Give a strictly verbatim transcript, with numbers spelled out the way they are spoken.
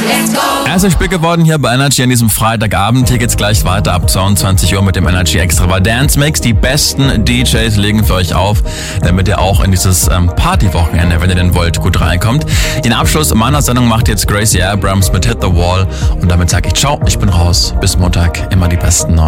Er ist euch spät geworden hier bei Energy an diesem Freitagabend. Hier geht's gleich weiter ab zweiundzwanzig Uhr mit dem Energy Extravaganza Mix. Die besten D Js legen für euch auf, damit ihr auch in dieses ähm, Partywochenende, wenn ihr denn wollt, gut reinkommt. Den Abschluss meiner Sendung macht jetzt Gracie Abrams mit Hit the Wall. Und damit sage ich ciao, ich bin raus. Bis Montag, immer die besten neuen.